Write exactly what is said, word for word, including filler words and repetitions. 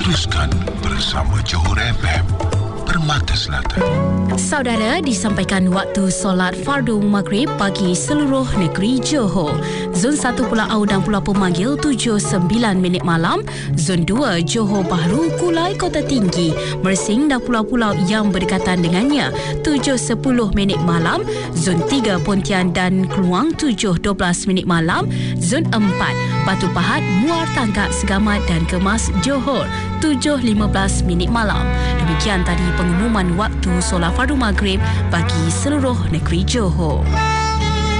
Teruskan bersama Johor F M, Permata Selatan. Saudara, disampaikan waktu solat fardu maghrib bagi seluruh negeri Johor. Zon satu Pulau Au dan Pulau Pemanggil tujuh sembilan minit malam. Zon dua Johor Bahru, Kulai, Kota Tinggi, Mersing dan pulau-pulau yang berdekatan dengannya tujuh sepuluh minit malam. Zon tiga Pontian dan Keluang tujuh dua belas minit malam. Zon empat Batu Pahat, Muar Tangkak, Segamat dan Kemas, Johor tujuh lima belas minit malam. Demikian tadi pengumuman waktu solat fardu maghrib bagi seluruh negeri Johor.